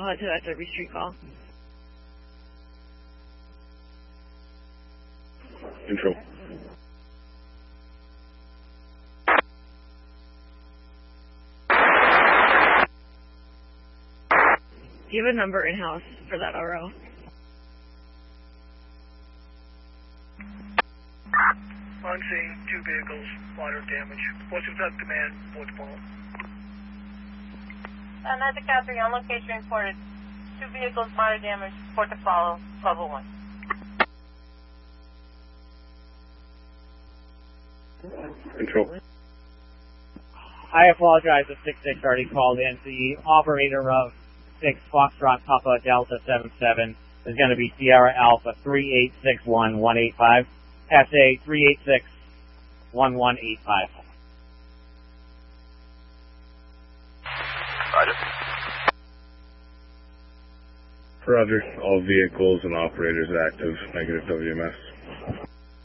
responded to that Derby Street call. Control. Do you have a number in-house for that RO? On scene, 2 vehicles, water damage. What's the demand? What's Paul? Another Cat 3 on location reported 2 vehicles, water damage, report to follow, level 1. Control. I apologize if 66 already called in. The operator of 6 Foxtrot Papa Delta 77 is going to be Sierra Alpha 3861185. SA 3861185. Roger. Roger. All vehicles and operators active. Negative WMS.